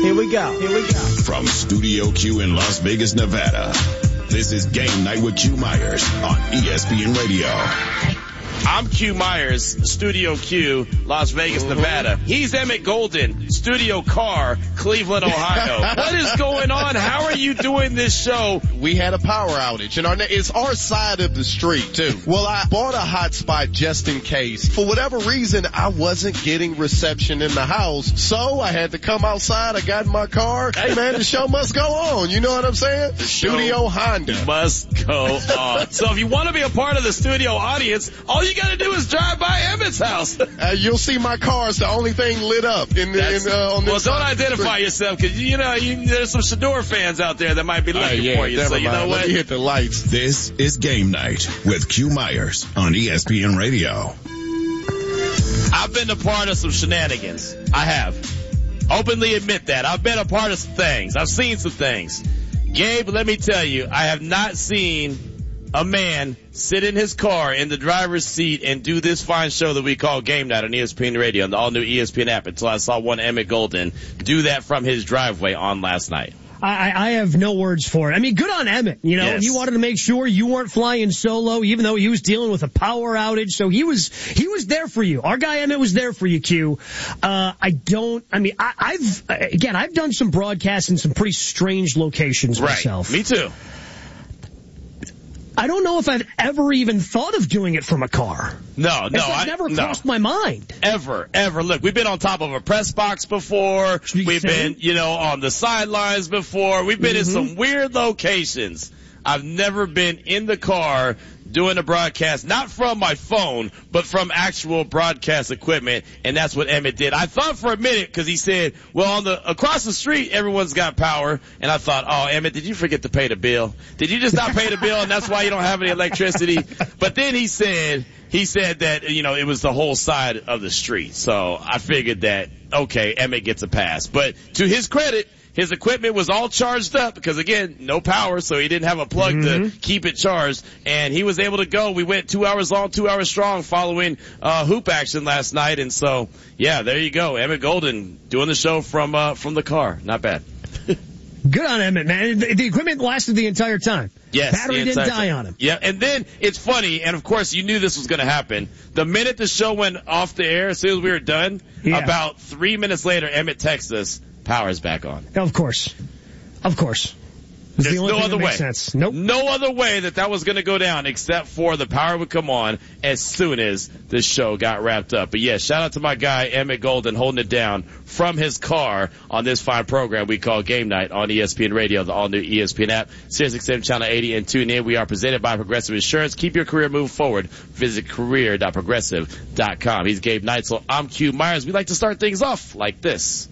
Here we go. From Studio Q in Las Vegas, Nevada, this is Game Night with Q Myers on ESPN Radio. I'm Q Myers, Studio Q, Las Vegas, Nevada. He's Emmett Golden, Studio Car, Cleveland, Ohio. What is going on? How are you doing this show? We had a power outage, and it's our side of the street, too. Well, I bought a hotspot just in case. For whatever reason, I wasn't getting reception in the house, so I had to come outside. I got in my car. Hey, man, the show must go on. You know what I'm saying? Studio Honda. Must go on. So if you want to be a part of the studio audience, all you got to do is drive by Emmett's house. You'll see my car's the only thing lit up on this. Well, don't identify yourself, because there's some Shador fans out there that might be looking for you. So you know what? Let me hit the lights. This is Game Night with Q Myers on ESPN Radio. I've been a part of some shenanigans. I have. Openly admit that. I've been a part of some things. I've seen some things. Gabe, let me tell you, I have not seen a man sit in his car in the driver's seat and do this fine show that we call Game Night on ESPN Radio and the all-new ESPN app until I saw one Emmett Golden do that from his driveway on last night. I have no words for it. I mean, good on Emmett. Yes. He wanted to make sure you weren't flying solo, even though he was dealing with a power outage. So he was there for you. Our guy Emmett was there for you, Q. I've done some broadcasts in some pretty strange locations myself. Right. Me too. I don't know if I've ever even thought of doing it from a car. No. It's never crossed my mind. Ever. Look, we've been on top of a press box before. We've been, on the sidelines before. We've been in some weird locations. I've never been in the car doing a broadcast, not from my phone, but from actual broadcast equipment, and that's what Emmett did. I thought for a minute, because he said, well, across the street, everyone's got power, and I thought, oh, Emmett, did you forget to pay the bill? Did you just not pay the bill, and that's why you don't have any electricity? But then he said that, it was the whole side of the street, so I figured that, okay, Emmett gets a pass. But to his credit, his equipment was all charged up because, again, no power, so he didn't have a plug to keep it charged. And he was able to go. We went 2 hours long, 2 hours strong following hoop action last night. And so, yeah, there you go. Emmett Golden doing the show from the car. Not bad. Good on Emmett, man. The equipment lasted the entire time. Yes. Battery didn't die on him. Yeah, and then it's funny, and of course you knew this was going to happen. The minute the show went off the air, as soon as we were done, about 3 minutes later, Emmett texted us, power's back on. Of course. There's no other way. Sense. Nope. No other way that was going to go down except for the power would come on as soon as the show got wrapped up. But yeah, shout out to my guy Emmett Golden holding it down from his car on this fine program we call Game Night on ESPN Radio, the all-new ESPN app, SiriusXM Channel 80, and tune in. We are presented by Progressive Insurance. Keep your career moving forward. Visit career.progressive.com. He's Gabe Neitzel. I'm Q Myers. We like to start things off like this.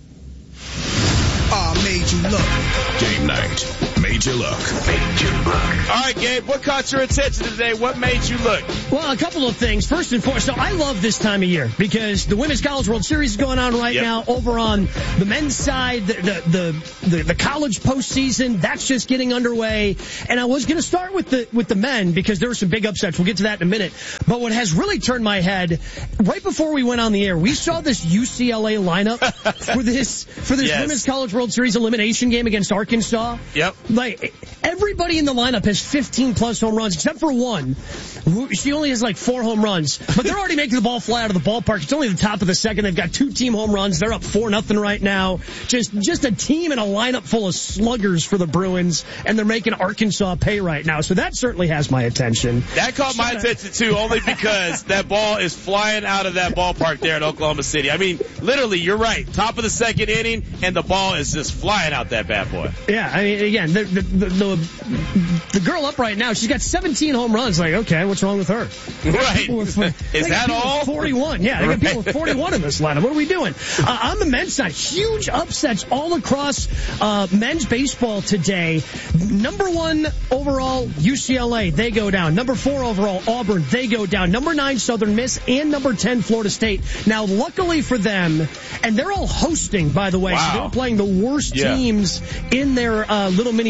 Made you look. Game Night. Made you look. All right, Gabe, what caught your attention today? What made you look? Well, a couple of things. First and foremost, so I love this time of year because the Women's College World Series is going on right now over on the men's side. The college postseason, that's just getting underway. And I was going to start with the men because there were some big upsets. We'll get to that in a minute. But what has really turned my head, right before we went on the air, we saw this UCLA lineup for this Women's College World Series elimination game against Arkansas. Yep. Like, everybody in the lineup has 15-plus home runs, except for one. She only has, 4 home runs. But they're already making the ball fly out of the ballpark. It's only the top of the second. They've got 2 team home runs. They're up 4-0 right now. Just a team and a lineup full of sluggers for the Bruins, and they're making Arkansas pay right now. So that certainly has my attention. That caught my attention, too, only because that ball is flying out of that ballpark there in Oklahoma City. I mean, literally, you're right. Top of the second inning, and the ball is just flying out that bad boy. Yeah, I mean, again, the girl up right now, she's got 17 home runs. Like, okay, what's wrong with her? Right. Is that all? 41. Yeah, they got people with 41 in this lineup. What are we doing? On the men's side, huge upsets all across men's baseball today. Number 1 overall, UCLA, they go down. Number 4 overall, Auburn, they go down. Number 9, Southern Miss, and number 10, Florida State. Now, luckily for them, and they're all hosting, by the way, so they're playing the worst teams in their little mini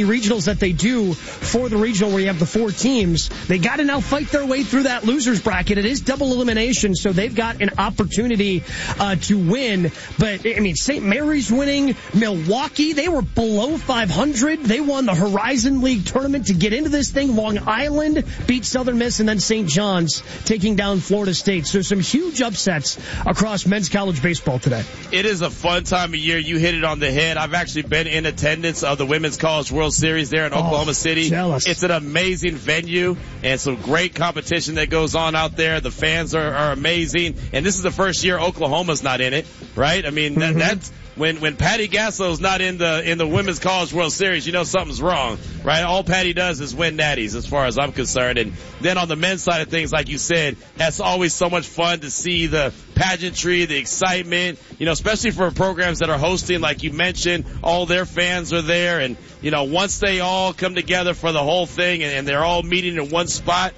regionals that they do for the regional where you have the 4 teams, they got to now fight their way through that losers bracket. It is double elimination, so they've got an opportunity to win. But, I mean, St. Mary's winning. Milwaukee, they were below 500. They won the Horizon League tournament to get into this thing. Long Island beat Southern Miss, and then St. John's taking down Florida State. So some huge upsets across men's college baseball today. It is a fun time of year. You hit it on the head. I've actually been in attendance of the Women's College World Series there in Oklahoma City. Jealous. It's an amazing venue and some great competition that goes on out there. The fans are amazing. And this is the first year Oklahoma's not in it, right? I mean, that's when Patty Gasso's not in the Women's College World Series, you know something's wrong, right? All Patty does is win natties as far as I'm concerned. And then on the men's side of things, like you said, that's always so much fun to see the pageantry, the excitement, you know, especially for programs that are hosting, like you mentioned, all their fans are there. And, you know, once they all come together for the whole thing and they're all meeting in one spot,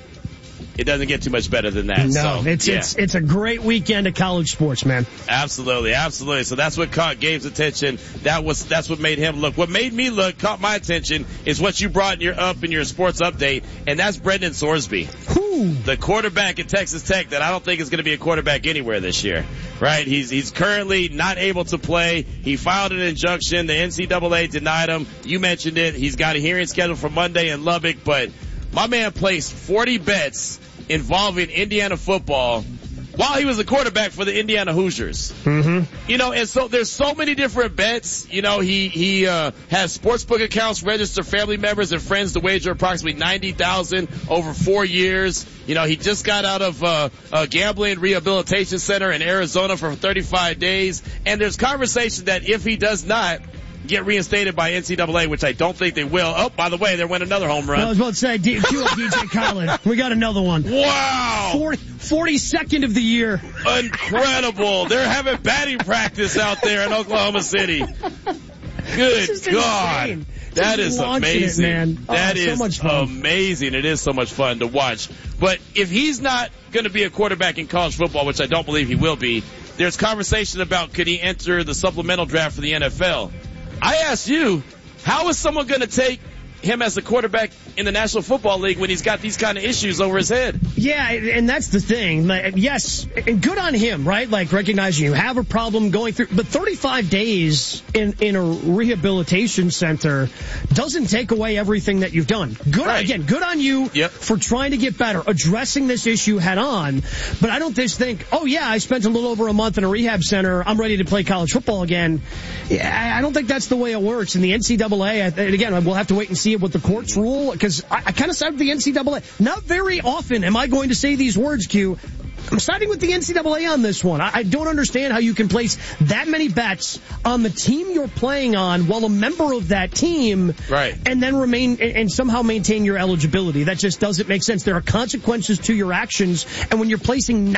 it doesn't get too much better than that. No, so, it's a great weekend of college sports, man. Absolutely. So that's what caught Gabe's attention. That's what made him look. What made me look, caught my attention, is what you brought in your sports update, and that's Brendan Sorsby. The quarterback at Texas Tech that I don't think is going to be a quarterback anywhere this year, right? He's currently not able to play. He filed an injunction. The NCAA denied him. You mentioned it. He's got a hearing scheduled for Monday in Lubbock, but my man placed 40 bets involving Indiana football while he was a quarterback for the Indiana Hoosiers. Mm-hmm. You know, and so there's so many different bets. You know, he has sportsbook accounts, registered family members and friends to wager approximately $90,000 over 4 years. You know, he just got out of a gambling rehabilitation center in Arizona for 35 days. And there's conversation that if he does not get reinstated by NCAA, which I don't think they will. Oh, by the way, they went another home run. I was about to say, cue up DJ Khaled. We got another one. Wow. 42nd of the year. Incredible. They're having batting practice out there in Oklahoma City. Good God. Insane. That is amazing. Man. That is so much fun. Amazing. It is so much fun to watch. But if he's not going to be a quarterback in college football, which I don't believe he will be, there's conversation about could he enter the supplemental draft for the NFL. I ask you, how is someone going to take him as a quarterback in the National Football League when he's got these kind of issues over his head? Yeah, and that's the thing. Like, yes, and good on him, right? Like, recognizing you have a problem going through, but 35 days in a rehabilitation center doesn't take away everything that you've done. Good, right. Again, good on you for trying to get better, addressing this issue head on. But I don't just think, oh yeah, I spent a little over a month in a rehab center, I'm ready to play college football again. I don't think that's the way it works. And the NCAA, and again, we'll have to wait and see what the courts rule, because I kind of side with the NCAA. Not very often am I going to say these words, Q. I'm siding with the NCAA on this one. I don't understand how you can place that many bets on the team you're playing on while a member of that team, right, and then remain and somehow maintain your eligibility. That just doesn't make sense. There are consequences to your actions, and when you're placing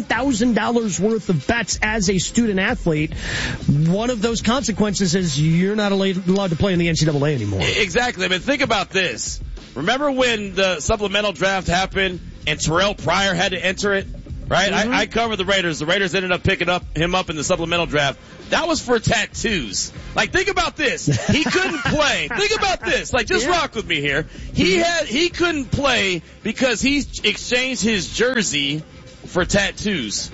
$90,000 worth of bets as a student athlete, one of those consequences is you're not allowed to play in the NCAA anymore. Exactly. I mean, think about this. Remember when the supplemental draft happened and Terrell Pryor had to enter it? Right? Mm-hmm. I covered the Raiders. The Raiders ended up picking him up in the supplemental draft. That was for tattoos. Like, think about this. He couldn't play. Think about this. Like, just rock with me here. He couldn't play because he exchanged his jersey for tattoos.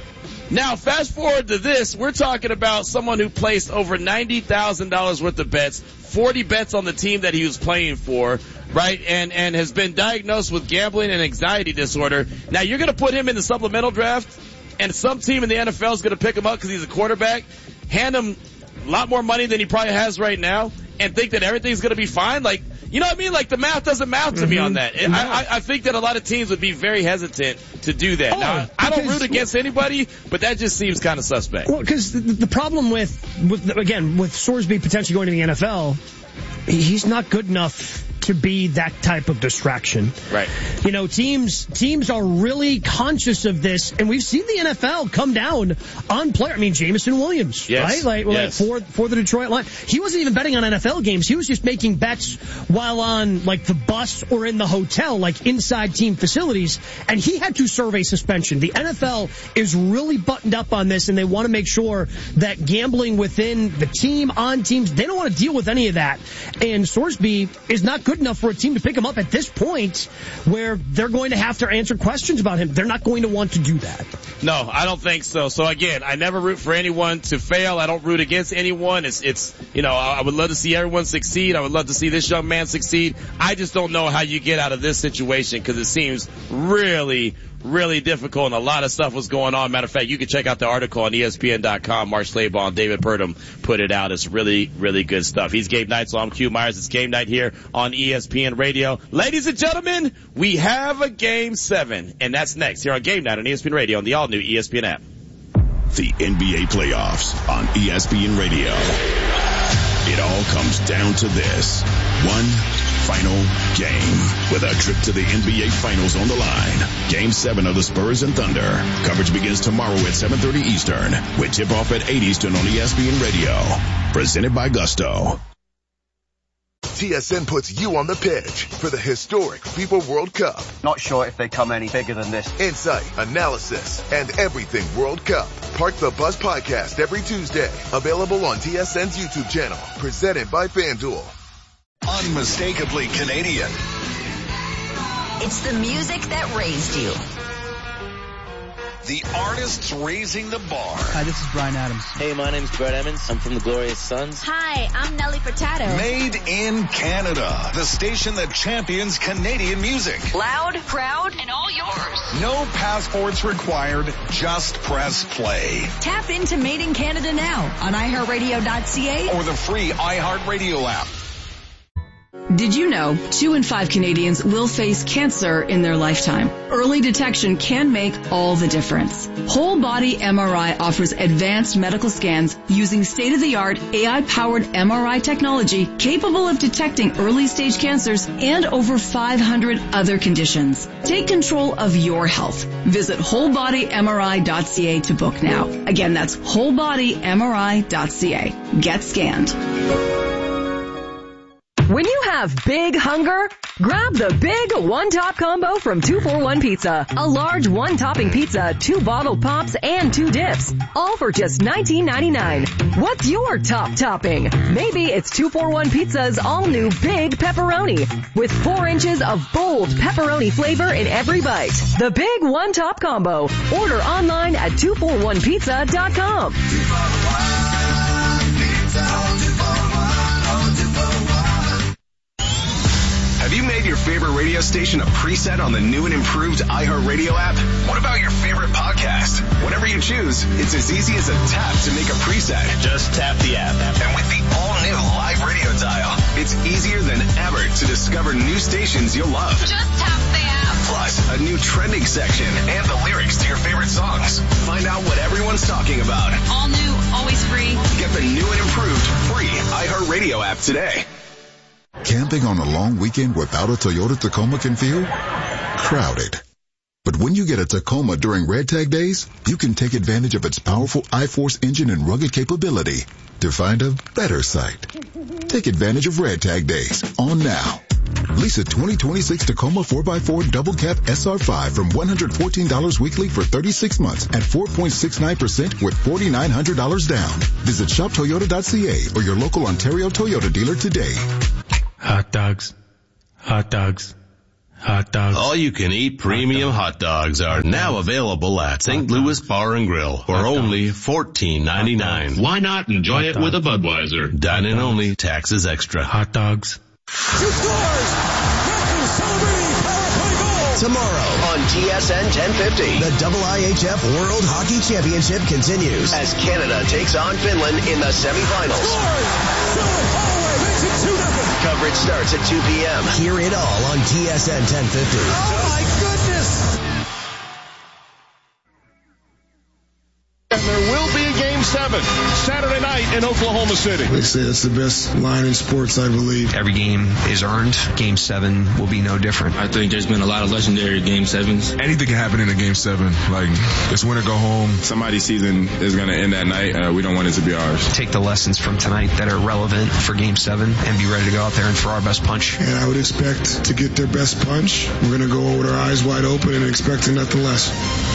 Now, fast forward to this. We're talking about someone who placed over $90,000 worth of bets, 40 bets on the team that he was playing for, right, and has been diagnosed with gambling and anxiety disorder. Now, you're going to put him in the supplemental draft, and some team in the NFL is going to pick him up because he's a quarterback, hand him a lot more money than he probably has right now, and think that everything's going to be fine? Like, you know what I mean? Like, the math doesn't math to me on that. I think that a lot of teams would be very hesitant to do that. Now, I don't root against anybody, but that just seems kind of suspect. Well, because the problem with Sorsby potentially going to the NFL, he's not good enough to be that type of distraction. Right. You know, teams are really conscious of this, and we've seen the NFL come down on players. I mean, Jameson Williams, yes. right? Like for the Detroit Lions. He wasn't even betting on NFL games. He was just making bets while on like the bus or in the hotel, like inside team facilities, and he had to serve a suspension. The NFL is really buttoned up on this, and they want to make sure that gambling within the team, on teams, they don't want to deal with any of that. And Sorsby is not good enough for a team to pick him up at this point where they're going to have to answer questions about him. They're not going to want to do that. No, I don't think so. So again, I never root for anyone to fail. I don't root against anyone. It's you know, I would love to see everyone succeed. I would love to see this young man succeed. I just don't know how you get out of this situation because it seems really, really difficult, and a lot of stuff was going on. Matter of fact, you can check out the article on ESPN.com. Mark Slabaugh and David Purdom put it out. It's really, really good stuff. He's Gabe Knight, so I'm Q Myers. It's Game Night here on ESPN Radio. Ladies and gentlemen, we have a Game 7, and that's next here on Game Night on ESPN Radio on the all-new ESPN app. The NBA playoffs on ESPN Radio. It all comes down to this. One final game with a trip to the NBA Finals on the line. Game 7 of the Spurs and Thunder. Coverage begins tomorrow at 7:30 Eastern with tip-off at 8 Eastern on ESPN Radio. Presented by Gusto. TSN puts you on the pitch for the historic FIFA World Cup. Not sure if they come any bigger than this. Insight, analysis, and everything World Cup. Park the Bus podcast every Tuesday. Available on TSN's YouTube channel. Presented by FanDuel. Unmistakably Canadian. It's the music that raised you. The artists raising the bar. Hi, this is Bryan Adams. Hey, my name's Brett Emmons. I'm from the Glorious Sons. Hi, I'm Nelly Furtado. Made in Canada. The station that champions Canadian music. Loud, proud, and all yours. No passports required. Just press play. Tap into Made in Canada now on iHeartRadio.ca or the free iHeartRadio app. Did you know 2 in 5 Canadians will face cancer in their lifetime? Early detection can make all the difference. Whole Body MRI offers advanced medical scans using state-of-the-art AI-powered MRI technology capable of detecting early-stage cancers and over 500 other conditions. Take control of your health. Visit wholebodymri.ca to book now. Again, that's wholebodymri.ca. Get scanned. When you have big hunger, grab the big one-top combo from 241 Pizza. A large one-topping pizza, 2 bottled pops, and 2 dips. All for just $19.99. What's your top topping? Maybe it's 241 Pizza's all-new Big Pepperoni with 4 inches of bold pepperoni flavor in every bite. The big one-top combo. Order online at 241pizza.com. Have you made your favorite radio station a preset on the new and improved iHeartRadio app? What about your favorite podcast? Whatever you choose, it's as easy as a tap to make a preset. Just tap the app. And with the all-new live radio dial, it's easier than ever to discover new stations you'll love. Just tap the app. Plus, a new trending section and the lyrics to your favorite songs. Find out what everyone's talking about. All new, always free. Get the new and improved free iHeartRadio app today. Camping on a long weekend without a Toyota Tacoma can feel crowded. But when you get a Tacoma during Red Tag Days, you can take advantage of its powerful I-Force engine and rugged capability to find a better site. Take advantage of Red Tag Days on now. Lease a 2026 Tacoma 4x4 Double Cab SR5 from $114 weekly for 36 months at 4.69% with $4,900 down. Visit shoptoyota.ca or your local Ontario Toyota dealer today. Hot dogs. Hot dogs. Hot dogs. All you can eat premium hot dogs are now available at St. Louis Bar and Grill for only $14.99. Why not enjoy it with a Budweiser? Dine in only, taxes extra. Hot dogs. 2 scores! Matthews celebrating power play goal! Tomorrow on TSN 1050, the IIHF World Hockey Championship continues as Canada takes on Finland in the semifinals. Coverage starts at 2 p.m. Hear it all on TSN 1050. Oh my goodness! And there will be a Game Game 7, Saturday night in Oklahoma City. They say it's the best line in sports, I believe. Every game is earned. Game 7 will be no different. I think there's been a lot of legendary Game 7s. Anything can happen in a Game 7. Like, it's win or go home. Somebody's season is going to end that night. We don't want it to be ours. Take the lessons from tonight that are relevant for Game 7 and be ready to go out there and throw our best punch. And I would expect to get their best punch. We're going to go with our eyes wide open and expecting nothing less.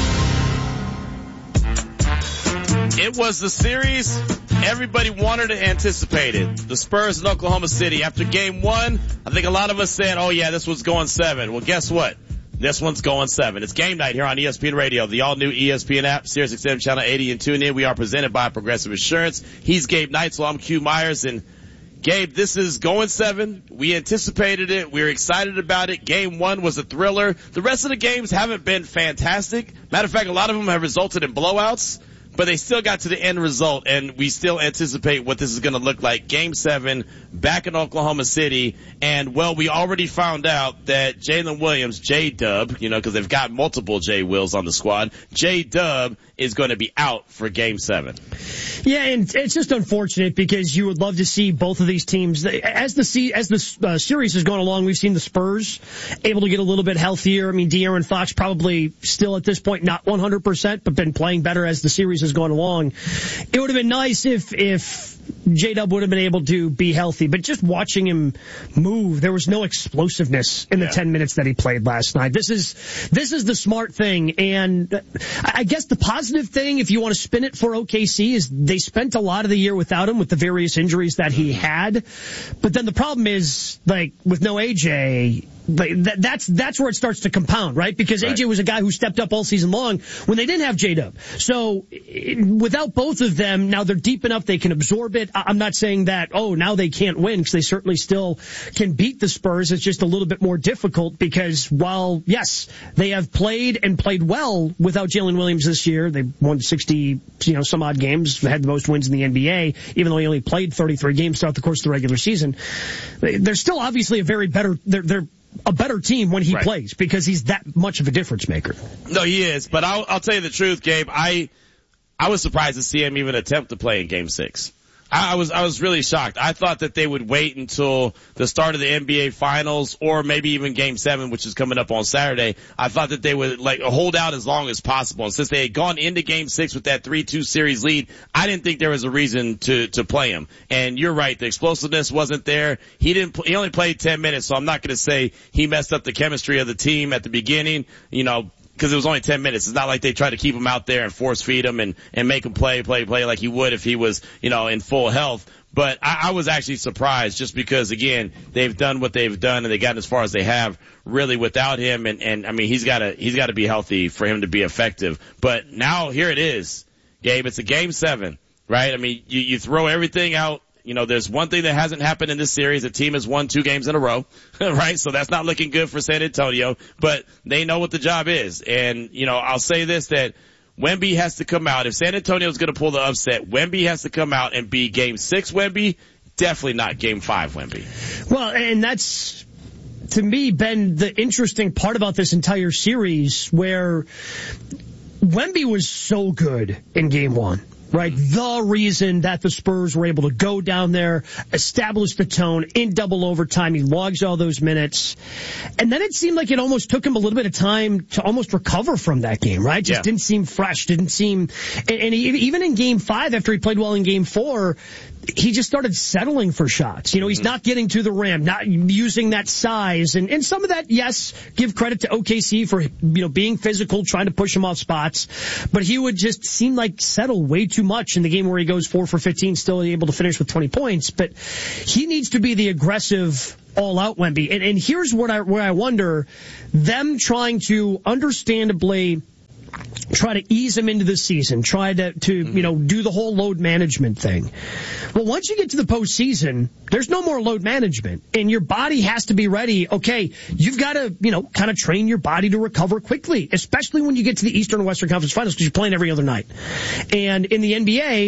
It was the series everybody wanted and anticipated. The Spurs in Oklahoma City. After Game 1, I think a lot of us said, oh yeah, this one's going 7. Well, guess what? This one's going 7. It's game night here on ESPN Radio, the all-new ESPN app, SiriusXM Channel 80 and tune in. We are presented by Progressive Insurance. He's Gabe Neitzel. I'm Q Myers. And Gabe, this is going 7. We anticipated it. We were excited about it. Game 1 was a thriller. The rest of the games haven't been fantastic. Matter of fact, a lot of them have resulted in blowouts. But they still got to the end result, and we still anticipate what this is going to look like. Game 7, back in Oklahoma City, and, well, we already found out that Jalen Williams, J-Dub, because they've got multiple J-Wills on the squad, J-Dub is going to be out for Game 7. Yeah, and it's just unfortunate because you would love to see both of these teams. As the series has gone along, we've seen the Spurs able to get a little bit healthier. I mean, De'Aaron Fox probably still at this point not 100%, but been playing better as the series has gone along. It would have been nice if J-Dub would have been able to be healthy, but just watching him move, there was no explosiveness in the 10 minutes that he played last night. This is the smart thing, and I guess the positive thing, if you want to spin it for OKC, is they spent a lot of the year without him with the various injuries that he had. But then the problem is, like, with no AJ, that's where it starts to compound, right? Because AJ was a guy who stepped up all season long when they didn't have J-Dub. So without both of them, now they're deep enough they can absorb it. I'm not saying that, now they can't win, because they certainly still can beat the Spurs. It's just a little bit more difficult because while, yes, they have played well without Jalen Williams this year, they won 60, some odd games, had the most wins in the NBA, even though he only played 33 games throughout the course of the regular season. They're still obviously they're a better team when he plays because he's that much of a difference maker. No, he is. But I'll tell you the truth, Gabe. I was surprised to see him even attempt to play in Game 6. I was really shocked. I thought that they would wait until the start of the NBA Finals or maybe even Game 7, which is coming up on Saturday. I thought that they would hold out as long as possible. And since they had gone into Game 6 with that 3-2 series lead, I didn't think there was a reason to play him. And you're right, the explosiveness wasn't there. He only played 10 minutes, so I'm not going to say he messed up the chemistry of the team at the beginning, because it was only 10 minutes. It's not like they tried to keep him out there and force feed him and make him play like he would if he was, in full health. But I was actually surprised just because, again, they've done what they've done and they've gotten as far as they have really without him. And I mean, he's got to be healthy for him to be effective. But now here it is, Gabe. It's a Game 7, right? I mean, you throw everything out. There's one thing that hasn't happened in this series. The team has won 2 games in a row, right? So that's not looking good for San Antonio, but they know what the job is. And, I'll say this, that Wemby has to come out. If San Antonio is going to pull the upset, Wemby has to come out and be Game 6 Wemby, definitely not Game 5 Wemby. Well, and that's, to me, been the interesting part about this entire series, where Wemby was so good in Game 1. Right, the reason that the Spurs were able to go down there, establish the tone in double overtime. He logs all those minutes. And then it seemed like it almost took him a little bit of time to almost recover from that game, right? Just didn't seem fresh, didn't seem, and even in Game 5, after he played well in Game 4, he just started settling for shots. He's not getting to the rim, not using that size. And some of that, yes, give credit to OKC for, being physical, trying to push him off spots. But he would just seem like settle way too much in the game where he goes 4 for 15, still able to finish with 20 points. But he needs to be the aggressive, all-out Wemby. And here's where I wonder, them trying to understandably try to ease him into the season, try to do the whole load management thing. Well, once you get to the postseason, there's no more load management, and your body has to be ready. Okay, you've got to, kind of train your body to recover quickly, especially when you get to the Eastern and Western Conference Finals, because you're playing every other night. And in the NBA,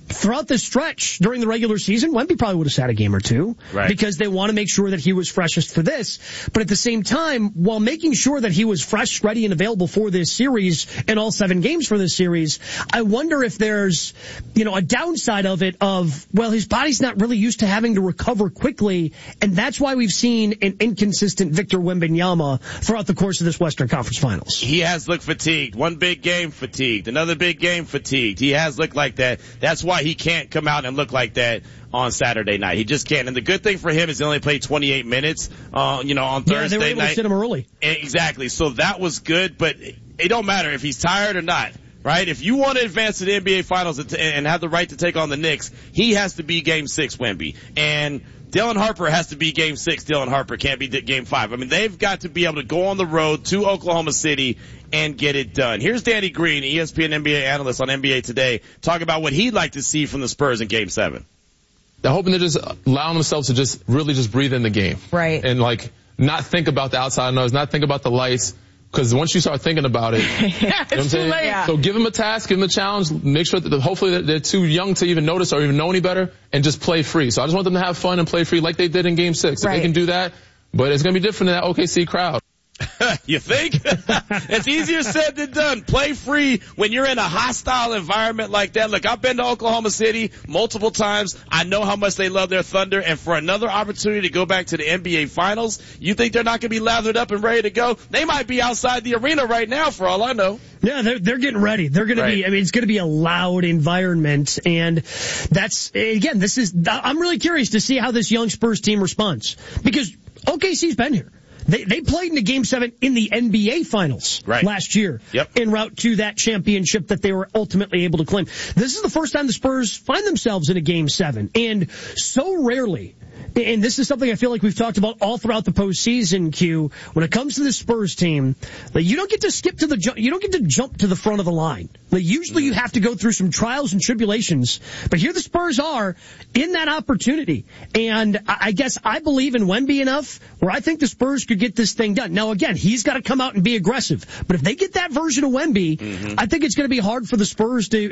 throughout the stretch during the regular season, Wemby probably would have sat a game or two. Right. Because they want to make sure that he was freshest for this. But at the same time, while making sure that he was fresh, ready, and available for this series and all 7 games for this series, I wonder if there's, a downside of it of, well, his body's not really used to having to recover quickly, and that's why we've seen an inconsistent Victor Wembanyama throughout the course of this Western Conference Finals. He has looked fatigued. One big game fatigued. Another big game fatigued. He has looked like that. That's why he can't come out and look like that on Saturday night. He just can't. And the good thing for him is he only played 28 minutes, on Thursday night. Yeah, they were able to sit him early. Exactly. So that was good, but it don't matter if he's tired or not. Right? If you want to advance to the NBA Finals and have the right to take on the Knicks, he has to be Game 6, Wemby. And Dylan Harper has to be Game 6. Dylan Harper can't be Game 5. I mean, they've got to be able to go on the road to Oklahoma City and get it done. Here's Danny Green, ESPN NBA analyst on NBA Today, talking about what he'd like to see from the Spurs in Game 7. They're hoping to just allow themselves to just really just breathe in the game. Right. And not think about the outside noise, not think about the lights. Because once you start thinking about it, it's too late. So give them a task, give them a challenge, make sure that hopefully they're too young to even notice or even know any better, and just play free. So I just want them to have fun and play free like they did in Game 6. Right. If they can do that, but it's going to be different in that OKC crowd. You think? It's easier said than done. Play free when you're in a hostile environment like that. Look, I've been to Oklahoma City multiple times. I know how much they love their Thunder, and for another opportunity to go back to the NBA Finals, you think they're not going to be lathered up and ready to go? They might be outside the arena right now for all I know. Yeah, they're getting ready. They're going to be, it's going to be a loud environment, and that's, again, I'm really curious to see how this young Spurs team responds, because OKC's been here. They played in a Game 7 in the NBA Finals last year en route to that championship that they were ultimately able to claim. This is the first time the Spurs find themselves in a Game 7, and so rarely, and this is something I feel like we've talked about all throughout the postseason, Q, when it comes to the Spurs team, that you don't get to you don't get to jump to the front of the line. Like, usually you have to go through some trials and tribulations, but here the Spurs are in that opportunity. And I guess I believe in Wemby enough where I think the Spurs could get this thing done. Now, again, he's got to come out and be aggressive, but if they get that version of Wemby, I think it's going to be hard for the Spurs the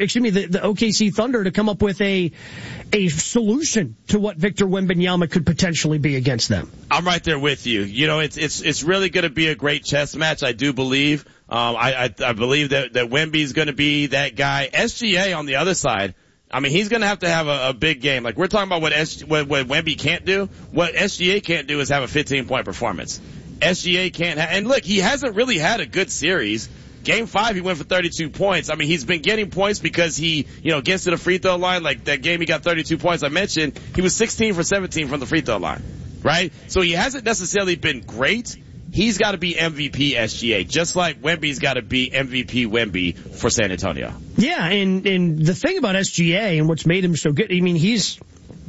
OKC Thunder to come up with a solution to what Victor Wembanyama could potentially be against them. I'm right there with you. It's really going to be a great chess match, I do believe. I believe that Wemby's going to be that guy. SGA on the other side, I mean, he's going to have a big game. Like, we're talking about what Wemby can't do. What SGA can't do is have a 15-point performance. SGA can't and look, he hasn't really had a good series. Game 5, he went for 32 points. I mean, he's been getting points because he, gets to the free throw line. Like that game, he got 32 points. I mentioned he was 16 for 17 from the free throw line, right? So he hasn't necessarily been great. He's got to be MVP SGA, just like Wemby's got to be MVP Wemby for San Antonio. Yeah, and the thing about SGA and what's made him so good, I mean, he's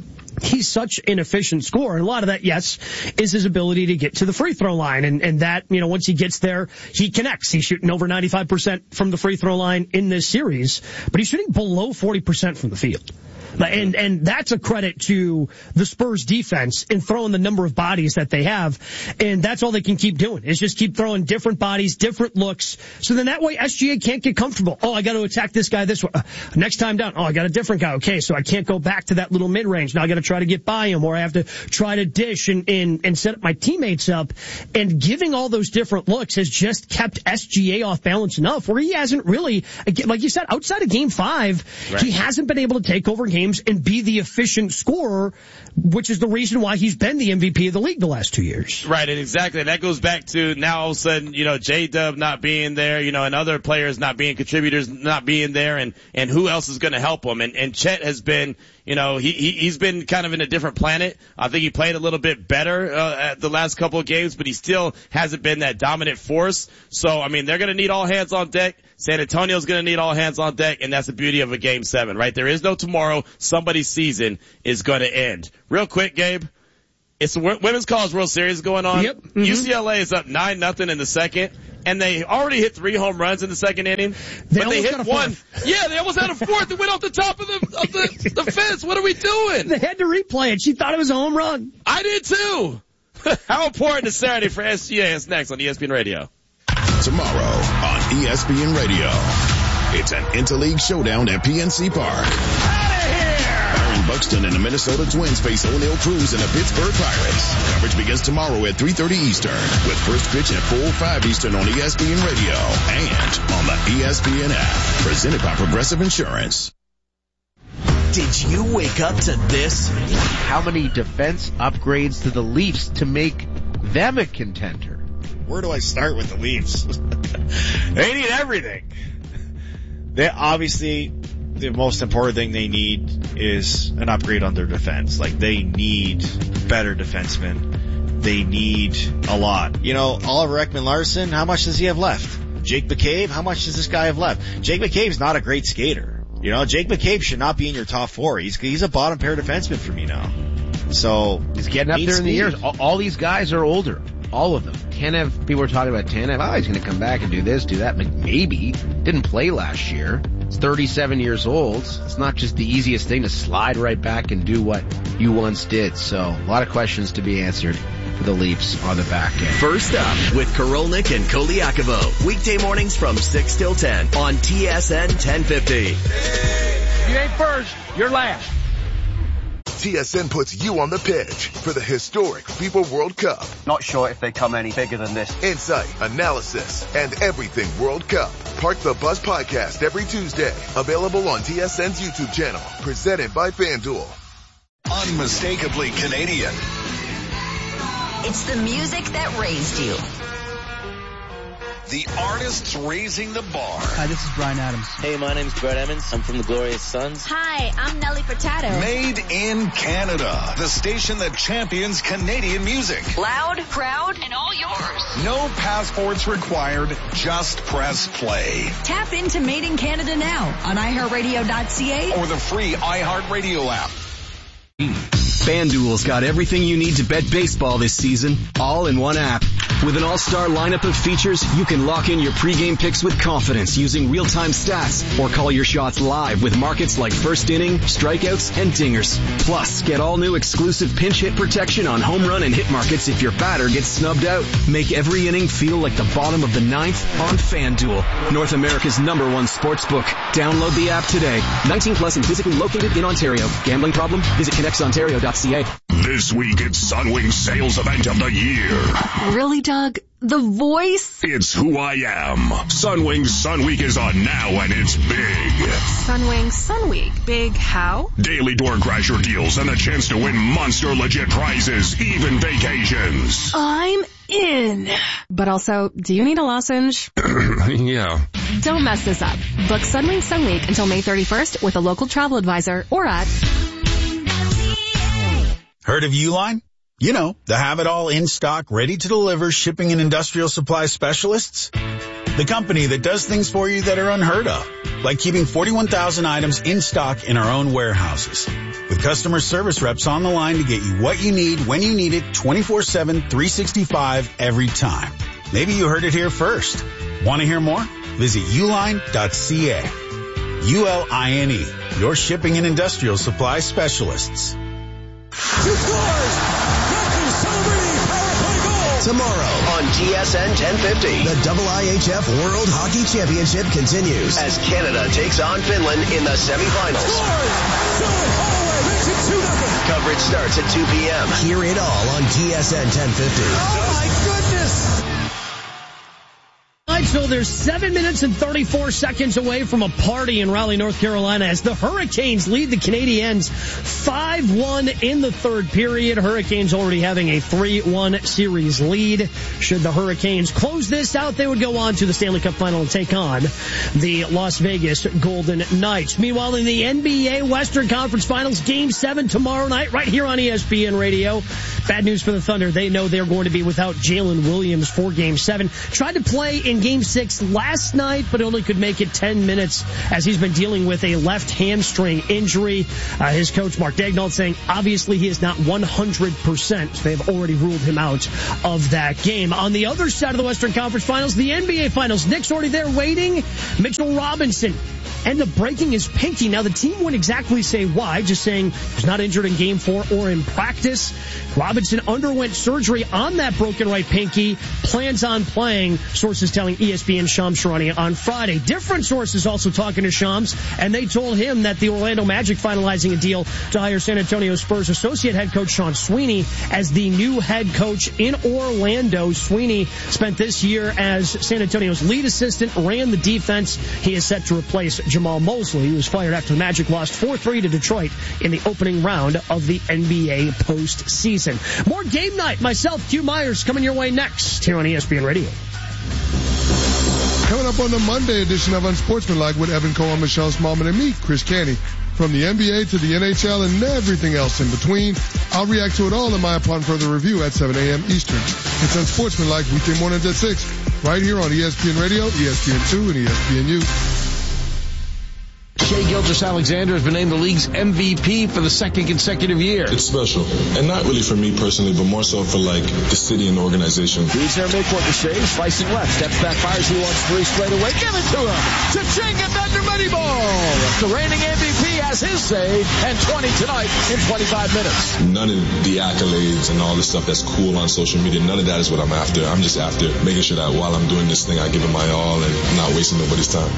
such an efficient scorer. And a lot of that, yes, is his ability to get to the free throw line. And that, once he gets there, he connects. He's shooting over 95% from the free throw line in this series, but he's shooting below 40% from the field. And that's a credit to the Spurs defense in throwing the number of bodies that they have. And that's all they can keep doing is just keep throwing different bodies, different looks. So then that way SGA can't get comfortable. Oh, I got to attack this guy this way. Next time down, I got a different guy. Okay, so I can't go back to that little mid-range. Now I got to try to get by him, or I have to try to dish and set up my teammates up. And giving all those different looks has just kept SGA off balance enough where he hasn't really, like you said, outside of Game 5, he hasn't been able to take over games and be the efficient scorer, which is the reason why he's been the MVP of the league the last 2 years. Right, and exactly. And that goes back to now all of a sudden, J-Dub not being there, and other players not being contributors, not being there, and who else is going to help him? And Chet has been, he's been kind of in a different planet. I think he played a little bit better at the last couple of games, but he still hasn't been that dominant force. So, I mean, they're going to need all hands on deck. San Antonio's going to need all hands on deck, and that's the beauty of a Game 7, right? There is no tomorrow. Somebody's season is going to end. Real quick, Gabe, it's the Women's College World Series going on. Yep. UCLA is up 9-0 in the second, and they already hit 3 home runs in the second inning. But they hit one. Yeah, they almost had a fourth. It went off the top of the fence. What are we doing? They had to replay it. She thought it was a home run. I did too. How important is Saturday for SGA? It's next on ESPN Radio. Tomorrow on ESPN Radio, it's an interleague showdown at PNC Park. Out of here! Buxton and the Minnesota Twins face O'Neill Cruz and the Pittsburgh Pirates. Coverage begins tomorrow at 3:30 Eastern with first pitch at 4:05 Eastern on ESPN Radio and on the ESPN app. Presented by Progressive Insurance. Did you wake up to this? How many defense upgrades to the Leafs to make them a contender? Where do I start with the Leafs? They need everything. They obviously, the most important thing they need is an upgrade on their defense. Like, they need better defensemen. They need a lot. You know, Oliver Ekman-Larsson, how much does he have left? Jake McCabe, how much does this guy have left? Jake McCabe's not a great skater. You know, Jake McCabe should not be in your top four. He's a bottom pair defenseman for me now. So he's getting up there in the years. All these guys are older. All of them. Tanev, people were talking about Tanev. Oh, he's going to come back and do this, do that. Maybe. Didn't play last year. He's 37 years old. It's not just the easiest thing to slide right back and do what you once did. So a lot of questions to be answered for the Leafs on the back end. First up with Korolnik and Koliakovo. Weekday mornings from 6 till 10 on TSN 1050. You ain't first, you're last. TSN puts you on the pitch for the historic FIFA World Cup. Not sure if they come any bigger than this. Insight, analysis, and everything World Cup. Park the Bus podcast every Tuesday. Available on TSN's YouTube channel. Presented by FanDuel. Unmistakably Canadian. It's the music that raised you. The artists raising the bar. Hi, this is Bryan Adams. Hey, my name's Brett Emmons. I'm from the Glorious Sons. Hi, I'm Nelly Furtado. Made in Canada. The station that champions Canadian music. Loud, proud, and all yours. No passports required. Just press play. Tap into Made in Canada now on iHeartRadio.ca or the free iHeartRadio app. FanDuel's got everything you need to bet baseball this season, all in one app. With an all-star lineup of features, you can lock in your pregame picks with confidence using real-time stats or call your shots live with markets like first inning, strikeouts, and dingers. Plus, get all new exclusive pinch hit protection on home run and hit markets if your batter gets snubbed out. Make every inning feel like the bottom of the ninth on FanDuel, North America's #1 sportsbook. Download the app today. 19 plus and physically located in Ontario. Gambling problem? Visit connectsontario.ca. This week it's Sunwing Sales Event of the Year. Really, Doug? The voice? It's who I am. Sunwing Sun Week is on now and it's big. Sunwing Sun Week. Big how? Daily door crasher deals and a chance to win monster legit prizes, even vacations. I'm in. But also, do you need a lozenge? Yeah. Don't mess this up. Book Sunwing Sun Week until May 31st with a local travel advisor or at... Heard of Uline? You know, the have-it-all in-stock, ready-to-deliver shipping and industrial supply specialists. The company that does things for you that are unheard of, like keeping 41,000 items in stock in our own warehouses. With customer service reps on the line to get you what you need, when you need it, 24/7, 365, every time. Maybe you heard it here first. Want to hear more? Visit uline.ca. ULINE, your shipping and industrial supply specialists. 2 scores! Matthew Celebrini, power play goal! Tomorrow on TSN 1050, the IIHF World Hockey Championship continues as Canada takes on Finland in the semifinals. Scores! Philip Holloway makes it 2-0. Coverage starts at 2 p.m. Hear it all on TSN 1050. Oh my goodness! So they're 7 minutes and 34 seconds away from a party in Raleigh, North Carolina, as the Hurricanes lead the Canadiens 5-1 in the third period. Hurricanes already having a 3-1 series lead. Should the Hurricanes close this out, they would go on to the Stanley Cup Final and take on the Las Vegas Golden Knights. Meanwhile, in the NBA Western Conference Finals, Game 7 tomorrow night, right here on ESPN Radio. Bad news for the Thunder. They know they're going to be without Jalen Williams for Game 7. Tried to play in Game 6 last night, but only could make it 10 minutes as he's been dealing with a left hamstring injury. His coach, Mark Daigneault, saying obviously he is not 100%. They've already ruled him out of that game. On the other side of the Western Conference Finals, the NBA Finals. Nick's already there waiting. Mitchell Robinson end up breaking his pinky. Now, the team wouldn't exactly say why, just saying he was not injured in Game 4 or in practice. Robinson underwent surgery on that broken right pinky, plans on playing, sources telling ESPN Shams Charania on Friday. Different sources also talking to Shams, and they told him that the Orlando Magic finalizing a deal to hire San Antonio Spurs associate head coach Sean Sweeney as the new head coach in Orlando. Sweeney spent this year as San Antonio's lead assistant, ran the defense. He is set to replace Jamal Mosley, who was fired after the Magic lost 4-3 to Detroit in the opening round of the NBA postseason. More Game Night. Myself, Q Myers, coming your way next here on ESPN Radio. Coming up on the Monday edition of Unsportsmanlike with Evan Cohen, Michelle Smallman, and me, Chris Canty. From the NBA to the NHL and everything else in between, I'll react to it all in my upon further review at 7 a.m. Eastern. It's Unsportsmanlike weekday mornings at 6, right here on ESPN Radio, ESPN2, and ESPNU. Shai Gilgeous-Alexander has been named the league's MVP for the second consecutive year. It's special, and not really for me personally, but more so for like the city and the organization. He's there midcourt to Shai, slicing left, steps back, fires, he wants three straight away. Give it to him. Cha-ching, and Thunder Money Ball. The reigning MVP has his say, and 20 tonight in 25 minutes. None of the accolades and all the stuff that's cool on social media, none of that is what I'm after. I'm just after making sure that while I'm doing this thing, I give it my all and not wasting nobody's time.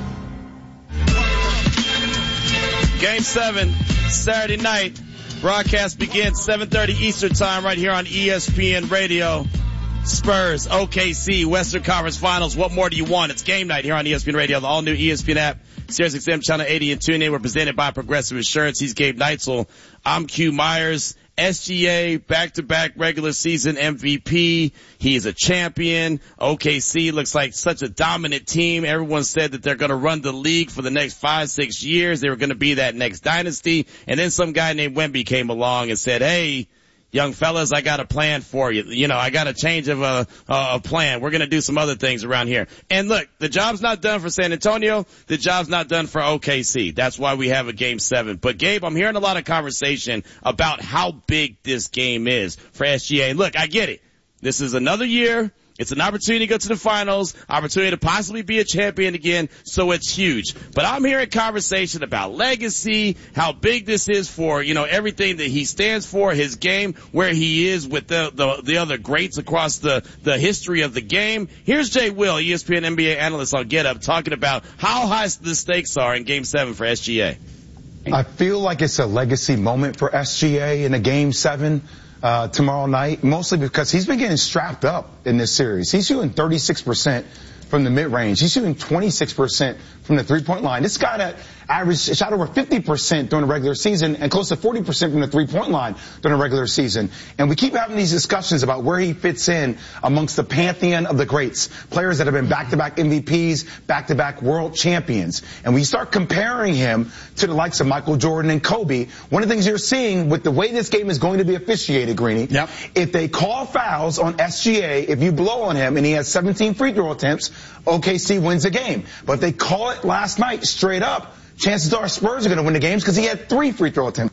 Game 7, Saturday night. Broadcast begins 7:30 Eastern Time right here on ESPN Radio. Spurs, OKC, Western Conference Finals. What more do you want? It's game night here on ESPN Radio, the all-new ESPN app, SiriusXM Channel 80 and TuneIn. We're presented by Progressive Insurance. He's Gabe Neitzel. I'm Q Myers. SGA, back-to-back regular season MVP. He is a champion. OKC looks like such a dominant team. Everyone said that they're going to run the league for the next 5-6 years. They were going to be that next dynasty. And then some guy named Wemby came along and said, hey, young fellas, I got a plan for you. You know, I got a change of a plan. We're going to do some other things around here. And look, the job's not done for San Antonio. The job's not done for OKC. That's why we have a Game 7. But Gabe, I'm hearing a lot of conversation about how big this game is for SGA. Look, I get it. This is another year. It's an opportunity to go to the finals, opportunity to possibly be a champion again, so it's huge. But I'm hearing conversation about legacy, how big this is for, you know, everything that he stands for, his game, where he is with the other greats across the history of the game. Here's Jay Will, ESPN NBA analyst on Get Up, talking about how high the stakes are in Game 7 for SGA. I feel like it's a legacy moment for SGA in a Game 7. Tomorrow night, mostly because he's been getting strapped up in this series. He's shooting 36% from the mid-range. He's shooting 26% from the three-point line. This guy that shot over 50% during the regular season and close to 40% from the three-point line during the regular season. And we keep having these discussions about where he fits in amongst the pantheon of the greats, players that have been back-to-back MVPs, back-to-back world champions. And we start comparing him to the likes of Michael Jordan and Kobe. One of the things you're seeing with the way this game is going to be officiated, Greeny, if they call fouls on SGA, if you blow on him and he has 17 free throw attempts, OKC wins the game. But if they call it last night straight up, chances are Spurs are going to win the games because he had 3 free throw attempts.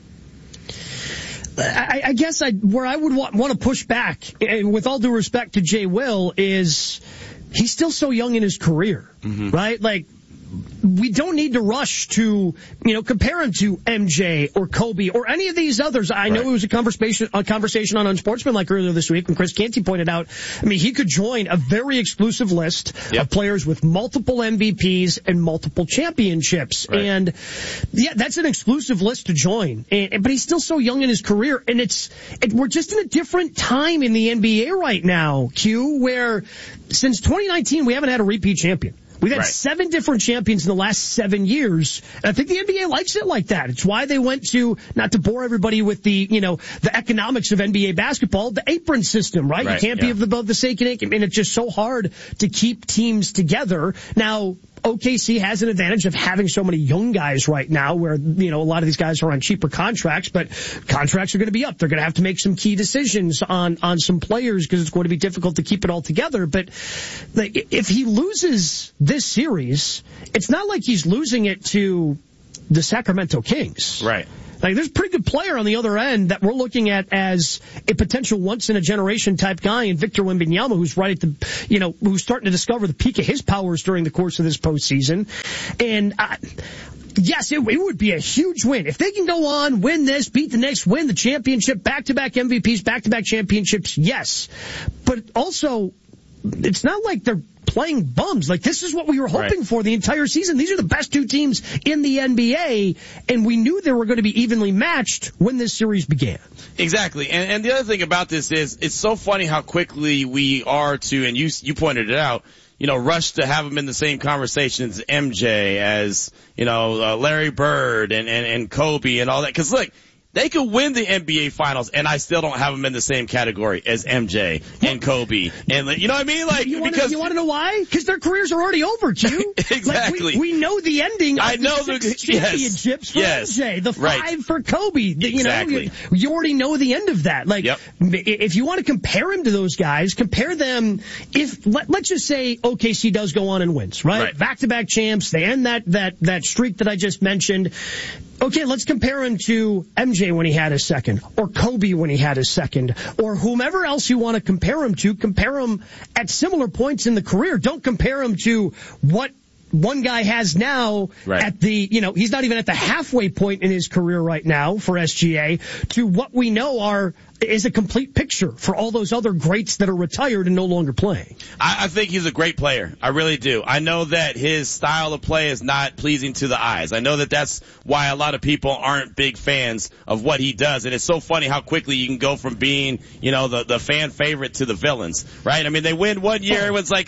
I guess where I would want to push back, and with all due respect to Jay Will, is he's still so young in his career, right? Like, we don't need to rush to, compare him to MJ or Kobe or any of these others. I know it was a conversation on Unsportsmanlike earlier this week when Chris Canty pointed out, he could join a very exclusive list of players with multiple MVPs and multiple championships. Right. And that's an exclusive list to join. But he's still so young in his career. And we're just in a different time in the NBA right now, Q, where since 2019, we haven't had a repeat champion. We've had 7 different champions in the last 7 years. And I think the NBA likes it like that. It's why they went to, not to bore everybody with the economics of NBA basketball, the apron system, right? You can't be above the sacred ink. It's just so hard to keep teams together. Now, OKC has an advantage of having so many young guys right now where, a lot of these guys are on cheaper contracts, but contracts are going to be up. They're going to have to make some key decisions on some players because it's going to be difficult to keep it all together. But if he loses this series, it's not like he's losing it to the Sacramento Kings. Right. Like, there's a pretty good player on the other end that we're looking at as a potential once-in-a-generation type guy in Victor Wembanyama, who's right at the, who's starting to discover the peak of his powers during the course of this postseason. And yes, it would be a huge win. If they can go on, win this, beat the Knicks, win the championship, back-to-back MVPs, back-to-back championships, yes. But also, it's not like they're playing bums. Like, this is what we were hoping for the entire season. These are the best two teams in the NBA, and we knew they were going to be evenly matched when this series began. Exactly. And the other thing about this is, it's so funny how quickly we are to, and you pointed it out, rush to have them in the same conversation as MJ, as, Larry Bird and Kobe and all that. Cause look, they could win the NBA Finals, and I still don't have them in the same category as MJ and Kobe. And you know what I mean? Like, you want to know why? Because their careers are already over, too. Exactly. Like, we know the ending. I know the 6 championships for MJ, the 5 for Kobe. Exactly. You already know the end of that. Like, if you want to compare him to those guys, compare them. Let's just say OKC does go on and wins, right? Back-to-back champs. They end that streak that I just mentioned. Okay, let's compare him to MJ when he had his second, or Kobe when he had his second, or whomever else you want to compare him to. Compare him at similar points in the career. Don't compare him to what one guy has now at the, he's not even at the halfway point in his career right now for SGA, to what we know is a complete picture for all those other greats that are retired and no longer playing. I think he's a great player. I really do. I know that his style of play is not pleasing to the eyes. I know that that's why a lot of people aren't big fans of what he does. And it's so funny how quickly you can go from being, the fan favorite to the villains, right? I mean, they win one year, everyone's like,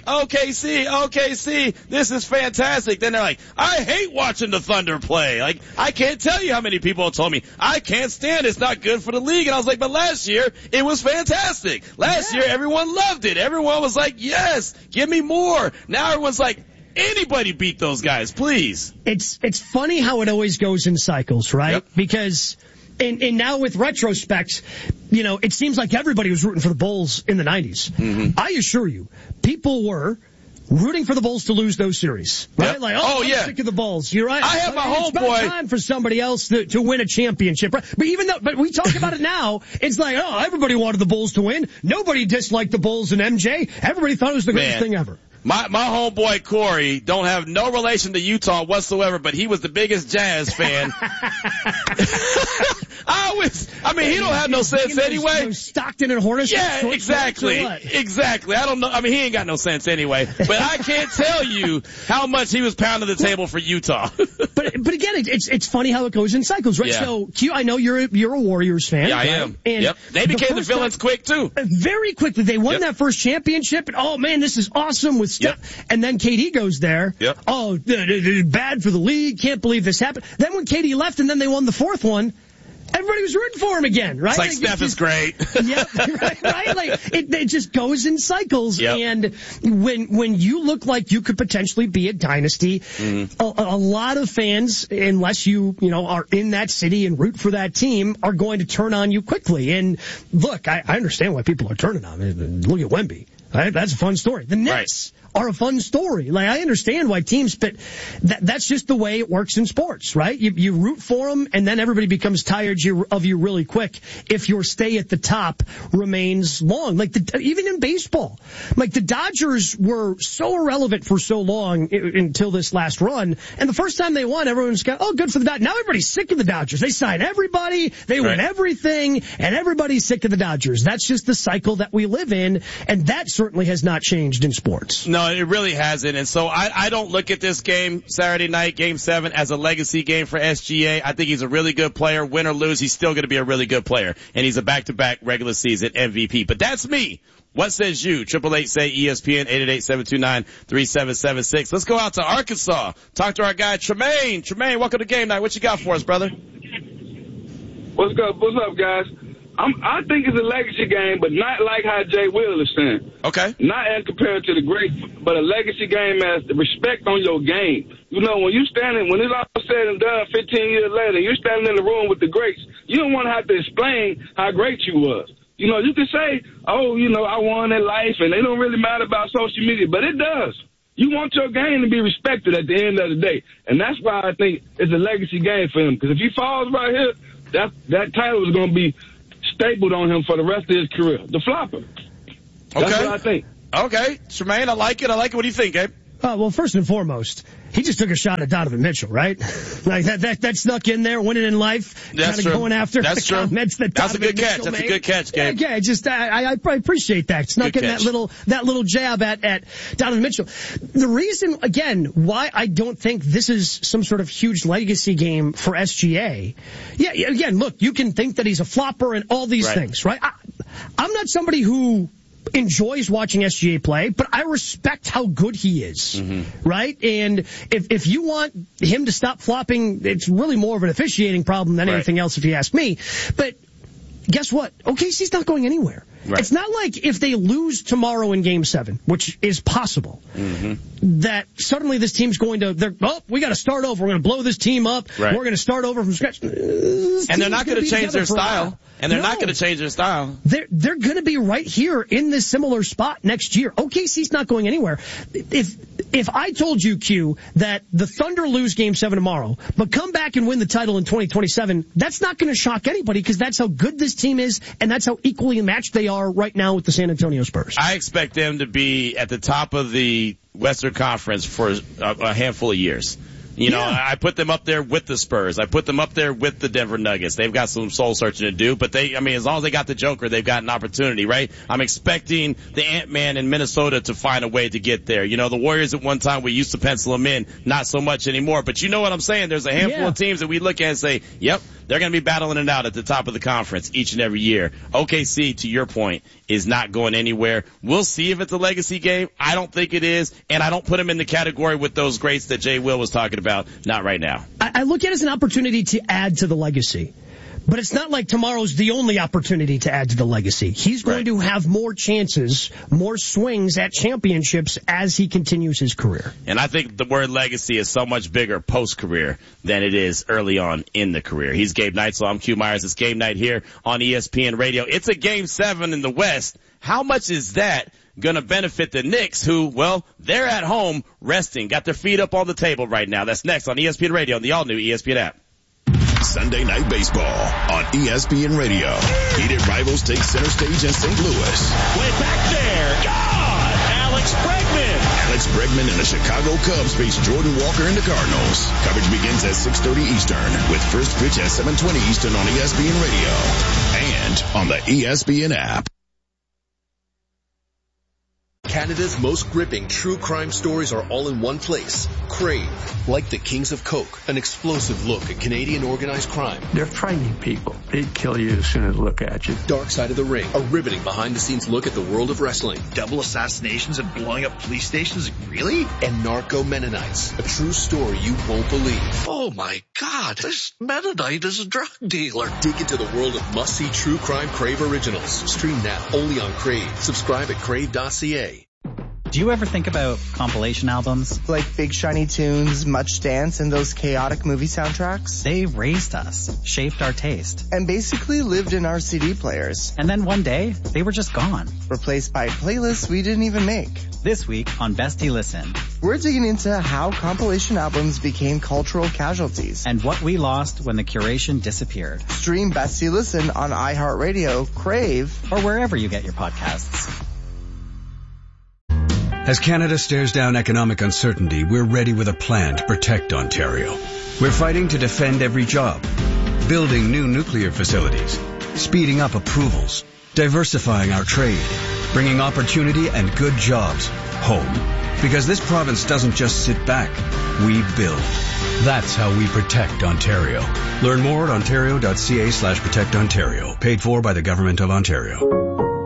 OKC, this is fantastic. Then they're like, I hate watching the Thunder play. Like, I can't tell you how many people have told me, I can't stand it. It's not good for the league. And I was like, but last year, it was fantastic. Last year, everyone loved it. Everyone was like, yes, give me more. Now everyone's like, anybody beat those guys, please. It's funny how it always goes in cycles, right? Yep. Because, and now with retrospect, it seems like everybody was rooting for the Bulls in the 90s. Mm-hmm. I assure you, people were rooting for the Bulls to lose those series, right? Yep. Like, I'm sick of the Bulls. You're right. I have my homeboy. It's about time for somebody else to win a championship, right? But we talk about it now. It's like, everybody wanted the Bulls to win. Nobody disliked the Bulls and MJ. Everybody thought it was the greatest thing ever. My homeboy Corey don't have no relation to Utah whatsoever, but he was the biggest Jazz fan. He don't have no sense anyway. Stockton and Hornets. Yeah, exactly. I don't know. I mean, he ain't got no sense anyway. But I can't tell you how much he was pounding the table for Utah. But again, it's funny how it goes in cycles, right? Yeah. So, Q, I know you're a Warriors fan. Yeah, I am. And they became the villains quick too. Very quickly, they won that first championship, and oh man, this is awesome with Steph. And then KD goes there. Yep. Oh, bad for the league. Can't believe this happened. Then when KD left, and then they won the fourth one, everybody was rooting for him again, right? It's like Steph is great. Yeah, right? Like, it just goes in cycles. Yep. And when you look like you could potentially be a dynasty, a lot of fans, unless you are in that city and root for that team, are going to turn on you quickly. And look, I understand why people are turning on me. Look at Wemby. Right? That's a fun story. The Knicks are a fun story. Like, I understand why teams, but that's just the way it works in sports, right? You root for them, and then everybody becomes tired of you really quick if your stay at the top remains long. Like, even in baseball, like the Dodgers were so irrelevant for so long until this last run, and the first time they won, everyone's got, good for the Dodgers. Now everybody's sick of the Dodgers. They sign everybody, they win everything, and everybody's sick of the Dodgers. That's just the cycle that we live in, and that certainly has not changed in sports. No, it really hasn't. And so I don't look at this game, Saturday night, Game 7, as a legacy game for SGA. I think he's a really good player. Win or lose, he's still going to be a really good player. And he's a back-to-back regular season MVP. But that's me. What says you? 888-SAY-ESPN, 888-729-3776. Let's go out to Arkansas. Talk to our guy, Tremaine. Tremaine, welcome to Game Night. What you got for us, brother? What's up, guys? I think it's a legacy game, but not like how Jay Will is saying. Okay. Not as compared to the greats, but a legacy game as the respect on your game. When it's all said and done 15 years later, you're standing in the room with the greats, you don't want to have to explain how great you was. You can say, I won in life, and it don't really matter about social media, but it does. You want your game to be respected at the end of the day. And that's why I think it's a legacy game for him. Because if he falls right here, that title is going to be stapled on him for the rest of his career. The flopper. That's what I think. Okay, Tremaine, I like it. What do you think, Gabe? Well, first and foremost, he just took a shot at Donovan Mitchell, right? Like that snuck in there, winning in life, That's kind of going after That's the true. comments that That's a good catch. Mitchell That's made. a good catch, Gabe. Yeah, just I appreciate that. Snuck in that little jab at Donovan Mitchell. The reason, again, why I don't think this is some sort of huge legacy game for SGA. Yeah, again, look, you can think that he's a flopper and all these things, right? I'm not somebody who enjoys watching SGA play, but I respect how good he is, right? And if you want him to stop flopping, it's really more of an officiating problem than anything else, if you ask me. But guess what? OKC's not going anywhere. Right. It's not like if they lose tomorrow in Game 7, which is possible, that suddenly this team's going to, we got to start over. We're going to blow this team up. Right. We're going to start over from scratch. And they're not going to change their style. And they're not going to change their style. They're going to be right here in this similar spot next year. OKC's not going anywhere. If I told you, Q, that the Thunder lose Game 7 tomorrow, but come back and win the title in 2027, that's not going to shock anybody because that's how good this team is and that's how equally matched they are right now with the San Antonio Spurs. I expect them to be at the top of the Western Conference for a handful of years. You know, I put them up there with the Spurs. I put them up there with the Denver Nuggets. They've got some soul searching to do, but as long as they got the Joker, they've got an opportunity, right? I'm expecting the Ant-Man in Minnesota to find a way to get there. You know, the Warriors at one time, we used to pencil them in, not so much anymore, but you know what I'm saying? There's a handful of teams that we look at and say, yep, they're going to be battling it out at the top of the conference each and every year. OKC, to your point, is not going anywhere. We'll see if it's a legacy game. I don't think it is, and I don't put them in the category with those greats that Jay Will was talking about. Not right now. I look at it as an opportunity to add to the legacy. But it's not like tomorrow's the only opportunity to add to the legacy. He's going to have more chances, more swings at championships as he continues his career. And I think the word legacy is so much bigger post-career than it is early on in the career. He's Gabe Neitzel. I'm Q Myers. It's Game Night here on ESPN Radio. It's a Game 7 in the West. How much is that going to benefit the Knicks who, well, they're at home resting, got their feet up on the table right now? That's next on ESPN Radio on the all-new ESPN app. Sunday Night Baseball on ESPN Radio. Heated rivals take center stage in St. Louis. Way back there. God! Alex Bregman. Alex Bregman and the Chicago Cubs face Jordan Walker and the Cardinals. Coverage begins at 6:30 Eastern with first pitch at 7:20 Eastern on ESPN Radio and on the ESPN app. Canada's most gripping true crime stories are all in one place. Crave. Like the Kings of Coke, an explosive look at Canadian organized crime. They're frightening people. They'd kill you as soon as they look at you. Dark Side of the Ring, a riveting behind-the-scenes look at the world of wrestling. Double assassinations and blowing up police stations? Really? And Narco Mennonites, a true story you won't believe. Oh my God, this Mennonite is a drug dealer. Dig into the world of must-see true crime Crave originals. Stream now, only on Crave. Subscribe at crave.ca. Do you ever think about compilation albums? Like Big Shiny Tunes, Much Dance, and those chaotic movie soundtracks? They raised us, shaped our taste. And basically lived in our CD players. And then one day, they were just gone. Replaced by playlists we didn't even make. This week on Bestie Listen, we're digging into how compilation albums became cultural casualties. And what we lost when the curation disappeared. Stream Bestie Listen on iHeartRadio, Crave, or wherever you get your podcasts. As Canada stares down economic uncertainty, we're ready with a plan to protect Ontario. We're fighting to defend every job, building new nuclear facilities, speeding up approvals, diversifying our trade, bringing opportunity and good jobs home. Because this province doesn't just sit back, we build. That's how we protect Ontario. Learn more at ontario.ca/protectontario. Paid for by the Government of Ontario.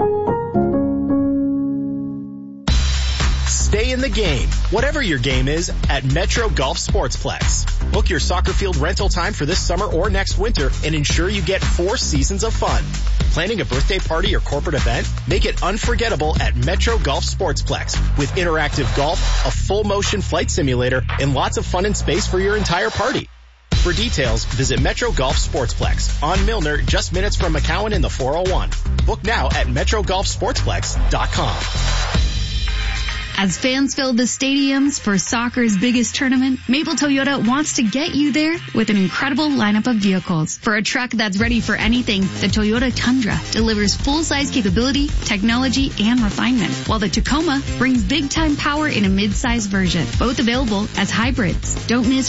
Stay in the game, whatever your game is, at Metro Golf Sportsplex. Book your soccer field rental time for this summer or next winter and ensure you get 4 seasons of fun. Planning a birthday party or corporate event? Make it unforgettable at Metro Golf Sportsplex with interactive golf, a full motion flight simulator, and lots of fun and space for your entire party. For details, visit Metro Golf Sportsplex on Milner, just minutes from McCowan in the 401. Book now at MetroGolfSportsplex.com. As fans fill the stadiums for soccer's biggest tournament, Maple Toyota wants to get you there with an incredible lineup of vehicles. For a truck that's ready for anything, the Toyota Tundra delivers full-size capability, technology, and refinement, while the Tacoma brings big-time power in a mid-size version, both available as hybrids. Don't miss